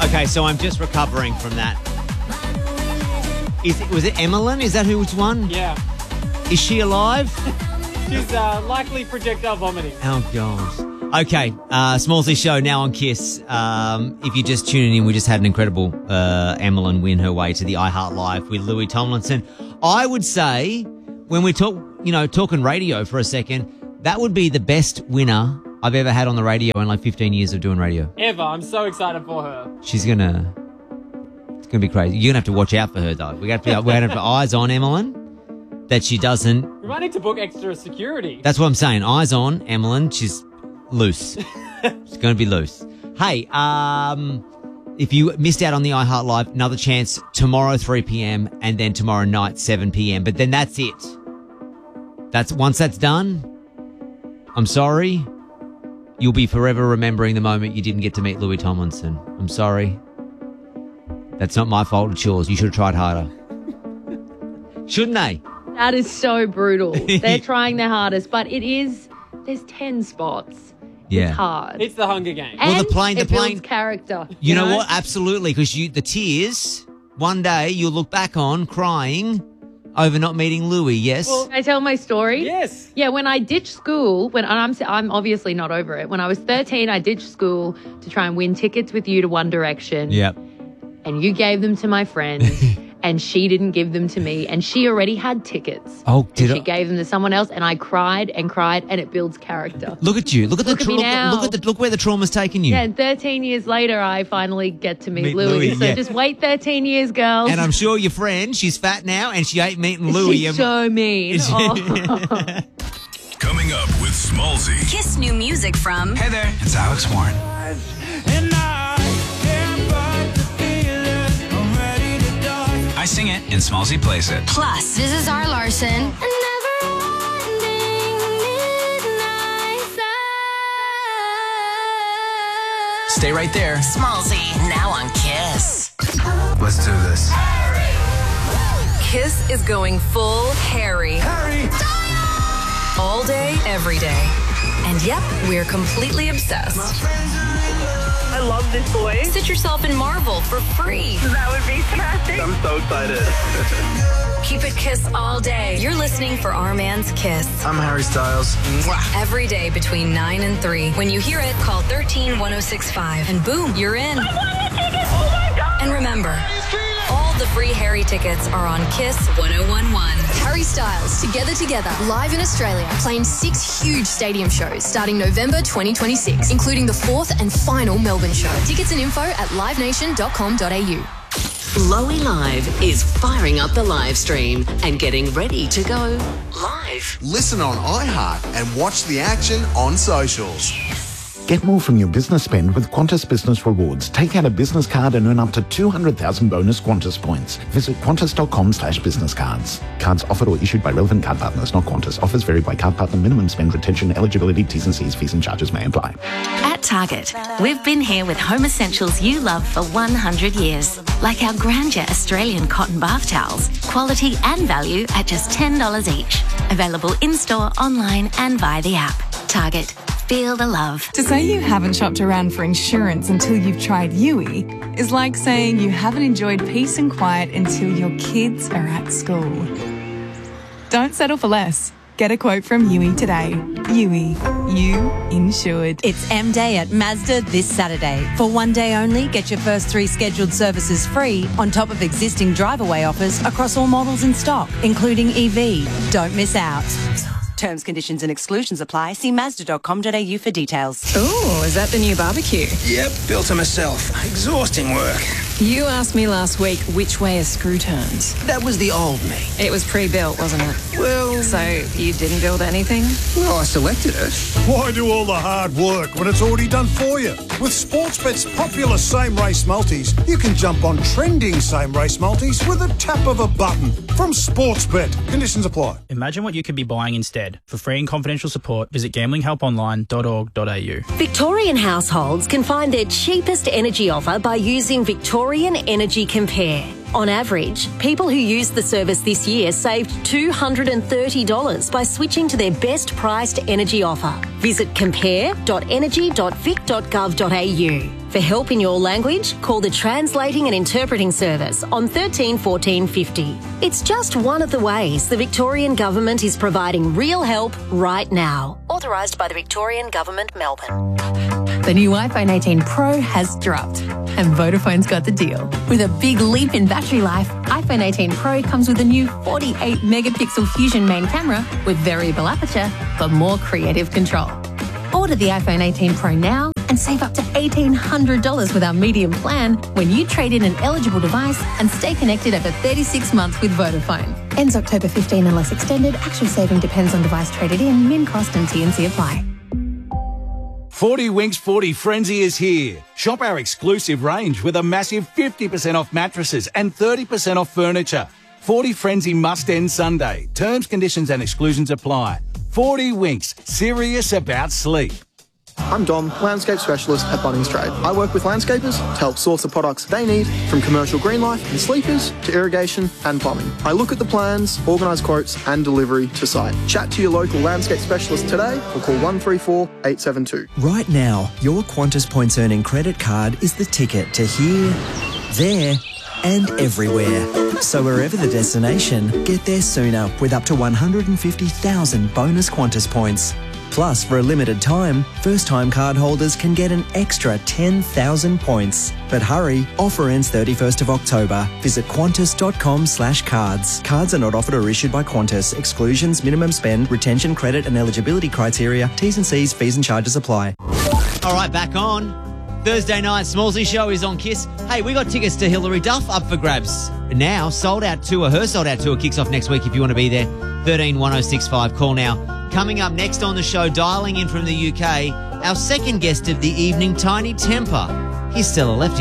Okay, so I'm just recovering from that. Was it Emmeline? Is that who's won? Yeah. Is she alive? She's likely projectile vomiting. Oh, gosh. Okay, Smallsy Show now on KISS. If you're just tuning in, we just had an incredible Emmeline win her way to the iHeart Live with Louis Tomlinson. I would say, when we talking radio for a second, that would be the best winner I've ever had on the radio in like 15 years of doing radio. Ever. I'm so excited for her. It's gonna be crazy. You're gonna have to watch out for her though. We're gonna have eyes on Emmeline, that she doesn't. We might need to book extra security. That's what I'm saying. Eyes on Emmeline. She's loose. It's going to be loose. Hey, if you missed out on the iHeart Live, another chance tomorrow 3 p.m. and then tomorrow night 7 p.m. But then that's it. Once that's done, I'm sorry. You'll be forever remembering the moment you didn't get to meet Louis Tomlinson. I'm sorry. That's not my fault. It's yours. You should have tried harder. Shouldn't they? That is so brutal. They're trying their hardest, but there's 10 spots. Yeah. It's hard. It's the Hunger Games. And the plane builds character. You know what? Absolutely. Because the tears, one day you'll look back on crying over not meeting Louis. Yes. Well, can I tell my story? Yes. Yeah, when I ditched school, I'm obviously not over it. When I was 13, I ditched school to try and win tickets with you to One Direction. Yep. And you gave them to my friend. And she didn't give them to me, and she already had tickets. Oh, she gave them to someone else, and I cried, and it builds character. Look at you. Look at look where the trauma's taken you. Yeah, and 13 years later, I finally get to meet Louis. So just wait 13 years, girls. And I'm sure your friend, she's fat now, and she ain't meeting Louis. She's so mean. Coming up with Smallsy. KISS new music from... Hey there, it's Alex Warren. I sing it and Smallsy plays it. Plus, this is our Larson. Stay right there. Smallsy, now on KISS. Let's do this. KISS is going full Harry. All day, every day. And yep, we're completely obsessed. I love this boy. Sit yourself in Marvel for free. That would be fantastic. I'm so excited. Keep it KISS all day. You're listening for Our Man's KISS. I'm Harry Styles. Every day between 9 and 3. When you hear it, call 13-1065. And boom, you're in. I won the ticket. Oh my God. And remember, all the free Harry tickets are on KISS 1011. Harry Styles, Together, live in Australia, playing 6 huge stadium shows starting November 2026, including the 4th and final Melbourne show. Tickets and info at livenation.com.au. Lowy Live is firing up the live stream and getting ready to go live. Listen on iHeart and watch the action on socials. Get more from your business spend with Qantas Business Rewards. Take out a business card and earn up to 200,000 bonus Qantas points. Visit qantas.com/business cards. Cards offered or issued by relevant card partners, not Qantas. Offers vary by card partner. Minimum spend, retention, eligibility, T's and C's, fees and charges may apply. At Target, we've been here with home essentials you love for 100 years. Like our Grandeur Australian cotton bath towels. Quality and value at just $10 each. Available in-store, online and via the app. Target. Feel the love. To say you haven't shopped around for insurance until you've tried Yui is like saying you haven't enjoyed peace and quiet until your kids are at school. Don't settle for less. Get a quote from Yui today. Yui, you insured. It's M Day at Mazda this Saturday. For one day only, get your first 3 scheduled services free on top of existing drive-away offers across all models in stock, including EV. Don't miss out. Terms, conditions and exclusions apply. See Mazda.com.au for details. Oh, is that the new barbecue? Yep, built it myself. Exhausting work. You asked me last week which way a screw turns. That was the old me. It was pre-built, wasn't it? Well... So you didn't build anything? Well, I selected it. Why do all the hard work when it's already done for you? With Sportsbet's popular same-race multis, you can jump on trending same-race multis with a tap of a button. From Sportsbet. Conditions apply. Imagine what you could be buying instead. For free and confidential support, visit gamblinghelponline.org.au. Victorian households can find their cheapest energy offer by using Victorian Energy Compare. On average, people who used the service this year saved $230 by switching to their best priced energy offer. Visit compare.energy.vic.gov.au. For help in your language, call the Translating and Interpreting Service on 13 14 50. It's just one of the ways the Victorian Government is providing real help right now. Authorised by the Victorian Government, Melbourne. The new iPhone 18 Pro has dropped, and Vodafone's got the deal. With a big leap in battery life, iPhone 18 Pro comes with a new 48-megapixel Fusion main camera with variable aperture for more creative control. Order the iPhone 18 Pro now and save up to $1,800 with our medium plan when you trade in an eligible device and stay connected over 36 months with Vodafone. Ends October 15 unless extended. Actual saving depends on device traded in. Min cost and T&C apply. 40 Winks 40 Frenzy is here. Shop our exclusive range with a massive 50% off mattresses and 30% off furniture. 40 Frenzy must end Sunday. Terms, conditions and exclusions apply. 40 Winks, serious about sleep. I'm Dom, landscape specialist at Bunnings Trade. I work with landscapers to help source the products they need, from commercial green life and sleepers to irrigation and plumbing. I look at the plans, organise quotes and delivery to site. Chat to your local landscape specialist today or call 134 872. Right now, your Qantas Points Earning credit card is the ticket to here, there and everywhere. So wherever the destination, get there sooner with up to 150,000 bonus Qantas points. Plus, for a limited time, first-time card holders can get an extra 10,000 points. But hurry, offer ends 31st of October. Visit qantas.com/cards. Cards are not offered or issued by Qantas. Exclusions, minimum spend, retention, credit and eligibility criteria, T's and C's, fees and charges apply. All right, back on. Thursday night, Smallsy Show is on KISS. Hey, we got tickets to Hilary Duff up for grabs. Now, sold out tour. Her sold out tour kicks off next week if you want to be there. 13 1065. Call now. Coming up next on the show, dialing in from the UK, our second guest of the evening, Tiny Temper. He's still a lefty.